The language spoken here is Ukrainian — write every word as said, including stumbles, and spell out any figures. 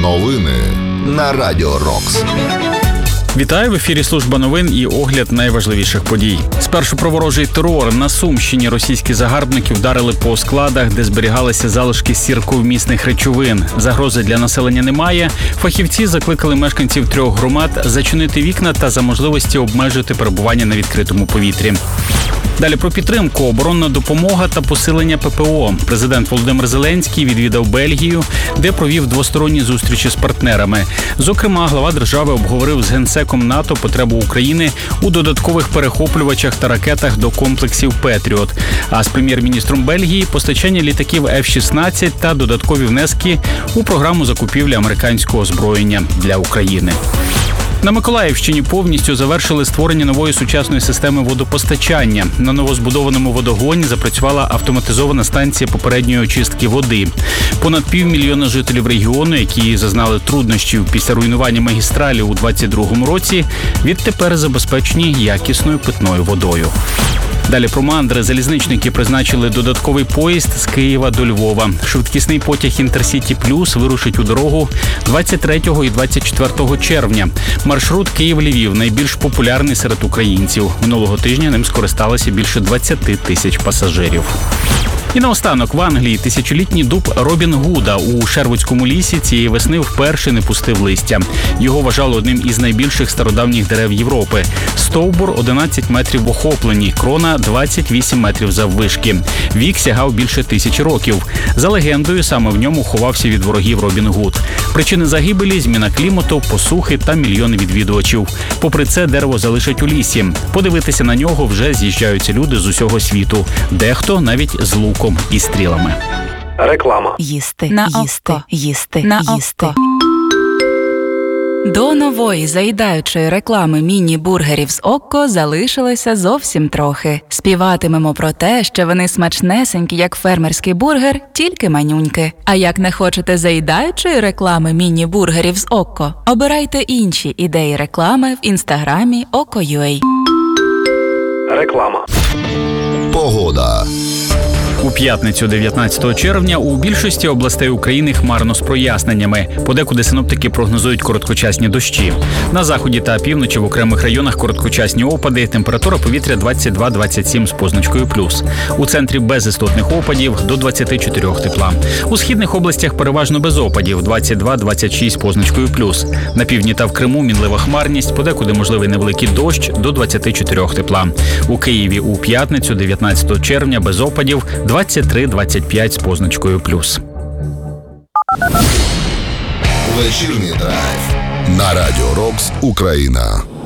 Новини на Радіо Рокс. Вітаю, в ефірі служба новин і огляд найважливіших подій. Спершу про ворожий терор. На Сумщині російські загарбники вдарили по складах, де зберігалися залишки сірковмісних речовин. Загрози для населення немає. Фахівці закликали мешканців трьох громад зачинити вікна та за можливості обмежити перебування на відкритому повітрі. Далі про підтримку, оборонна допомога та посилення ППО. Президент Володимир Зеленський відвідав Бельгію, де провів двосторонні зустрічі з партнерами. Зокрема, глава держави обговорив з генсеком НАТО потребу України у додаткових перехоплювачах та ракетах до комплексів «Петріот». А з прем'єр-міністром Бельгії – постачання літаків еф шістнадцять та додаткові внески у програму закупівлі американського озброєння для України. На Миколаївщині повністю завершили створення нової сучасної системи водопостачання. На новозбудованому водогоні запрацювала автоматизована станція попередньої очистки води. Понад півмільйона жителів регіону, які зазнали труднощів після руйнування магістралі у двадцять другому році, відтепер забезпечені якісною питною водою. Далі про мандри. Залізничники призначили додатковий поїзд з Києва до Львова. Швидкісний потяг «Інтерсіті Плюс» вирушить у дорогу двадцять третього і двадцять четвертого червня. Маршрут Київ-Львів найбільш популярний серед українців. Минулого тижня ним скористалося більше двадцять тисяч пасажирів. І наостанок, в Англії тисячолітній дуб Робін Гуда у Шервудському лісі цієї весни вперше не пустив листя. Його вважали одним із найбільших стародавніх дерев Європи. Стовбур одинадцять метрів в охопленні, крона двадцять вісім метрів заввишки. Вік сягав більше тисячі років. За легендою, саме в ньому ховався від ворогів Робін Гуд. Причини загибелі – зміна клімату, посухи та мільйони відвідувачів. Попри це, дерево залишать у лісі. Подивитися на нього вже з'їжджаються люди з усього світу. Дехто навіть з луком і стрілами. Реклама. Їсти, на їсти, око. їсти, на їсти. Око. До нової заїдаючої реклами міні-бургерів з Окко залишилося зовсім трохи. Співатимемо про те, що вони смачнесенькі, як фермерський бургер, тільки манюньки. А як не хочете заїдаючої реклами міні-бургерів з Окко, обирайте інші ідеї реклами в інстаграмі Око.ua. Реклама. Погода. У п'ятницю дев'ятнадцятого червня у більшості областей України хмарно з проясненнями. Подекуди синоптики прогнозують короткочасні дощі. На заході та півночі в окремих районах короткочасні опади, температура повітря двадцять два - двадцять сім з позначкою плюс. У центрі без істотних опадів до двадцяти чотирьох тепла. У східних областях переважно без опадів двадцять два - двадцять шість з позначкою плюс. На півдні та в Криму мінлива хмарність, подекуди можливий невеликий дощ до двадцяти чотирьох тепла. У Києві у п'ятницю дев'ятнадцятого червня без опадів двадцять три - двадцять п'ять з позначкою плюс. Вечірній драйв на Радіо Рокс Україна.